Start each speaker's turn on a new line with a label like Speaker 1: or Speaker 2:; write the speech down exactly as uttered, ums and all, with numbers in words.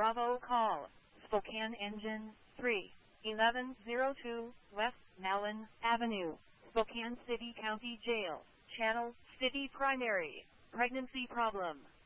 Speaker 1: Bravo call, Spokane Engine three, eleven oh two, West Nowlin Avenue, Spokane City County Jail, Channel City Primary, pregnancy problem.